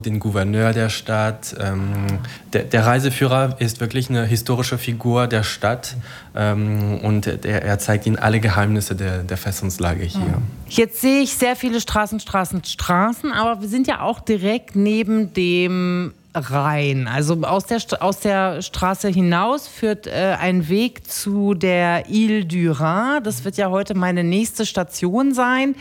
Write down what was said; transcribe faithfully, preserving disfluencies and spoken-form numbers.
den Gouverneur der Stadt. Ähm, der, der Reiseführer ist wirklich eine historische Figur der Stadt ähm, und der, er zeigt ihnen alle Geheimnisse der, der Festungslage hier. Jetzt sehe ich sehr viele Straßen, Straßen, Straßen, aber wir sind ja auch direkt neben dem Rhein. Also aus der, aus der Straße hinaus führt äh, ein Weg zu der Ile du Rhin. Das wird ja heute meine nächste Station sein.